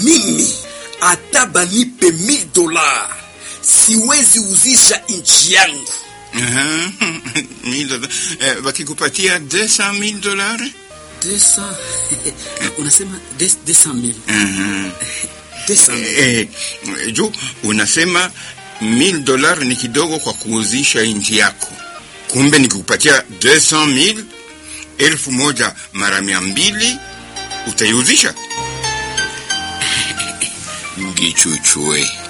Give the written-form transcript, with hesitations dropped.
mimi hata banipe $1000 siwezi uzisha nchi yangu. $1000. Wakikupatia $200,000? 200 unasema 200,000. 200,000. Jo, unasema $1000 ni kidogo kwa kuuzisha nchi yako. Kumbe nikikupatia 200,000, 1000 mara 200 utaiuzisha? Ngichuchue.